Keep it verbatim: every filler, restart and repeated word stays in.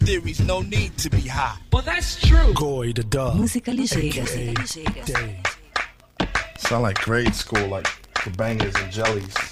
theories, no need to be high. Well, that's true. Goy the dog. Música ligeira. Day. Sound like grade school, like the bangers and jellies.